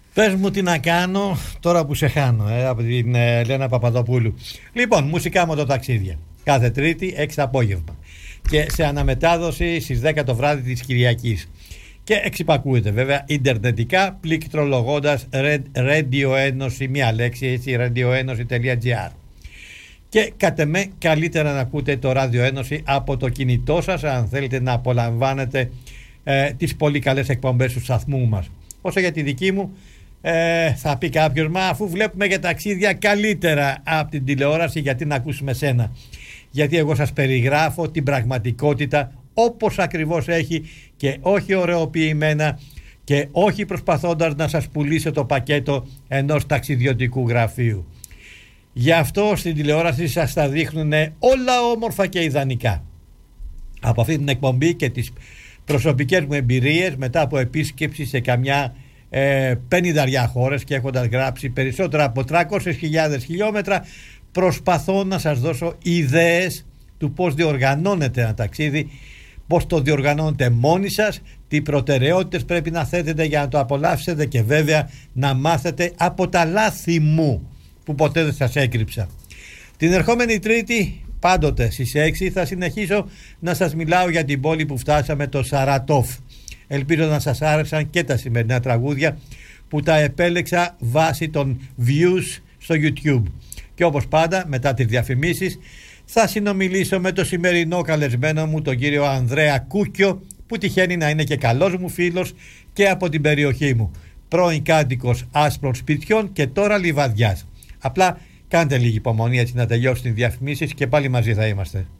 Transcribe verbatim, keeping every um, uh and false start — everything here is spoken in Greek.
Πες μου τι να κάνω τώρα που σε χάνω, ε, από την ε, Λένα Παπαδοπούλου. Λοιπόν, μουσικά μοτοταξίδια. Κάθε Τρίτη, έξι το απόγευμα. Και σε αναμετάδοση στις δέκα το βράδυ της Κυριακής. Και εξυπακούεται βέβαια ιντερνετικά πληκτρολογώντας Radio Ένωση, μία λέξη έτσι, radioenωση τελεία gr. Και κατ' εμέ καλύτερα να ακούτε το Radio Ένωση από το κινητό σας, αν θέλετε να απολαμβάνετε ε, τις πολύ καλές εκπομπές του σταθμού μας. Όσο για τη δική μου, ε, θα πει κάποιος, μα αφού βλέπουμε για ταξίδια καλύτερα από την τηλεόραση, γιατί να ακούσουμε σένα? Γιατί εγώ σας περιγράφω την πραγματικότητα όπως ακριβώς έχει και όχι ωρεοποιημένα και όχι προσπαθώντας να σας πουλήσω το πακέτο ενός ταξιδιωτικού γραφείου. Γι' αυτό στην τηλεόραση σας τα δείχνουν όλα όμορφα και ιδανικά. Από αυτή την εκπομπή και τις προσωπικές μου εμπειρίες μετά από επίσκεψη σε καμιά ε, πενηνταριά χώρες και έχοντας γράψει περισσότερα από τριακόσιες χιλιάδες χιλιόμετρα, προσπαθώ να σας δώσω ιδέες του πώς διοργανώνετε ένα ταξίδι, πώς το διοργανώνετε μόνοι σας, τι προτεραιότητες πρέπει να θέτετε για να το απολαύσετε και βέβαια να μάθετε από τα λάθη μου που ποτέ δεν σας έκρυψα. Την ερχόμενη Τρίτη, πάντοτε στις έξι, θα συνεχίσω να σας μιλάω για την πόλη που φτάσαμε, το Σαρατόφ. Ελπίζω να σας άρεσαν και τα σημερινά τραγούδια που τα επέλεξα βάσει των views στο YouTube. Και όπως πάντα, μετά τις διαφημίσεις, θα συνομιλήσω με το σημερινό καλεσμένο μου, τον κύριο Ανδρέα Κούκιο, που τυχαίνει να είναι και καλός μου φίλος και από την περιοχή μου. Πρώην κάτοικος άσπρων σπιτιών και τώρα λιβαδιάς. Απλά κάντε λίγη υπομονή έτσι να τελειώσουν οι διαφημίσεις και πάλι μαζί θα είμαστε.